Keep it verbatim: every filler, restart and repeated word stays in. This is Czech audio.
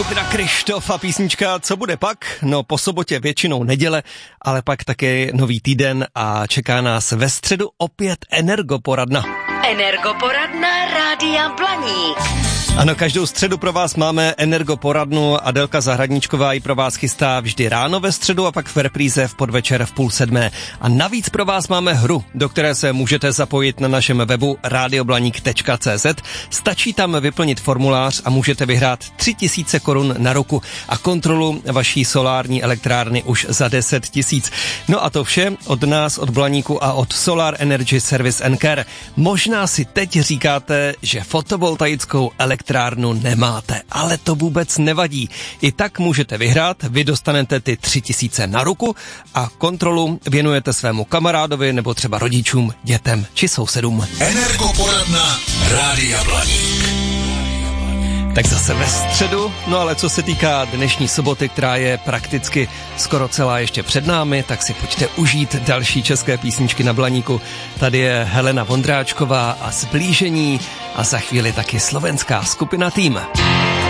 Skupina Krištof a písnička Co bude pak? No po sobotě většinou neděle, ale pak také nový týden a čeká nás ve středu opět Energoporadna. Energoporadna Rádia Blaník. Ano, každou středu pro vás máme Energoporadnu. Adelka Zahradníčková ji pro vás chystá vždy ráno ve středu a pak v repríze v podvečer v půl sedmé. A navíc pro vás máme hru, do které se můžete zapojit na našem webu radioblaník tečka cé zet. Stačí tam vyplnit formulář a můžete vyhrát tři tisíce korun na ruku a kontrolu vaší solární elektrárny už za deset tisíc. No a to vše od nás, od Blaníku a od Solar Energy Service and Care. Možná si teď říkáte, že fotovoltaickou elektrárnu nemáte, ale to vůbec nevadí. I tak můžete vyhrát, vy dostanete ty tři tisíce na ruku a kontrolu věnujete svému kamarádovi nebo třeba rodičům, dětem či sousedům. Energoporadna Rádia Blaník. Tak zase ve středu, no ale co se týká dnešní soboty, která je prakticky skoro celá ještě před námi, tak si pojďte užít další české písničky na Blaníku. Tady je Helena Vondráčková a Zblížení a za chvíli taky slovenská skupina Tým.